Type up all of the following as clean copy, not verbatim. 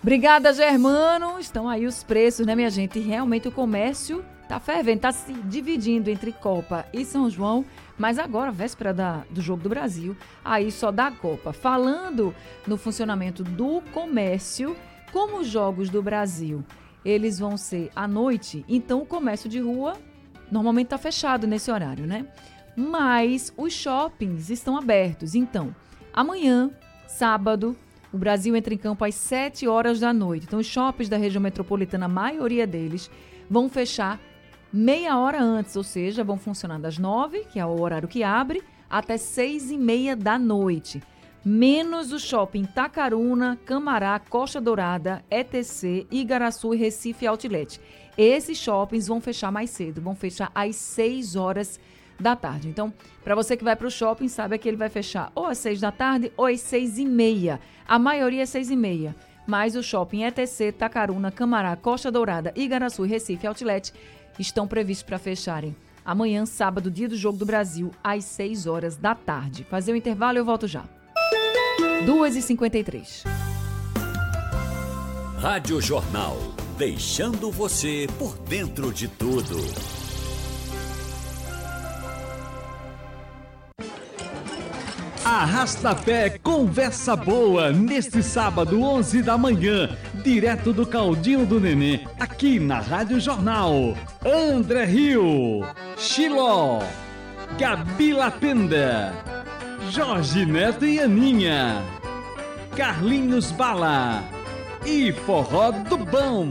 Obrigada, Germano. Estão aí os preços, né, minha gente? Realmente o comércio tá fervendo, tá se dividindo entre Copa e São João, mas agora, véspera do Jogo do Brasil, aí só dá Copa. Falando no funcionamento do comércio, como os Jogos do Brasil, eles vão ser à noite, então o comércio de rua normalmente tá fechado nesse horário, né? Mas os shoppings estão abertos. Então, amanhã, sábado, o Brasil entra em campo às 7 horas da noite. Então, os shoppings da região metropolitana, a maioria deles, vão fechar meia hora antes, ou seja, vão funcionar das 9, que é o horário que abre, até 6h30 da noite. Menos o shopping Itacaruna, Camará, Costa Dourada, ETC, Igaraçu e Recife Outlet. Esses shoppings vão fechar mais cedo, vão fechar às 6 horas da tarde. Então, para você que vai para o shopping, sabe que ele vai fechar ou às 6 da tarde ou às 6h30. A maioria é 6h30. Mas o shopping ETC, Itacaruna, Camará, Costa Dourada, Igaraçu e Recife Outlet estão previstos para fecharem amanhã, sábado, dia do Jogo do Brasil, às 6 horas da tarde. Fazer o intervalo e eu volto já. 2h53. Rádio Jornal, deixando você por dentro de tudo. Arrasta-pé Conversa Boa, neste sábado, 11 da manhã, direto do Caldinho do Nenê, aqui na Rádio Jornal. André Rio, Chiló, Gabi Latenda, Jorge Neto e Aninha, Carlinhos Bala e Forró do Bom.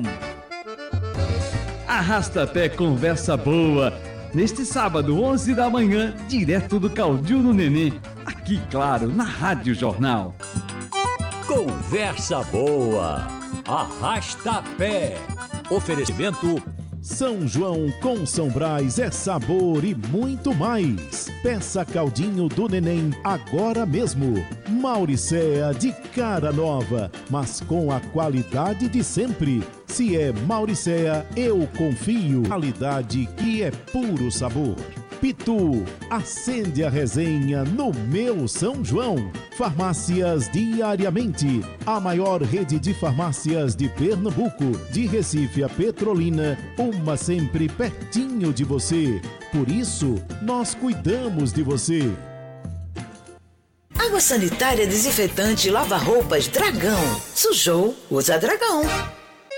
Arrasta-pé Conversa Boa, neste sábado, 11 da manhã, direto do Caldinho do Nenê, aqui, claro, na Rádio Jornal. Conversa boa, arrasta pé. Oferecimento São João com São Brás é sabor e muito mais. Peça Caldinho do Neném agora mesmo. Mauricéa de cara nova, mas com a qualidade de sempre. Se é Mauricéa, eu confio. Qualidade que é puro sabor. Pitu, acende a resenha no meu São João. Farmácias Diariamente, a maior rede de farmácias de Pernambuco, de Recife a Petrolina, uma sempre pertinho de você. Por isso, nós cuidamos de você. Água sanitária, desinfetante, lava-roupas, Dragão. Sujou, usa Dragão.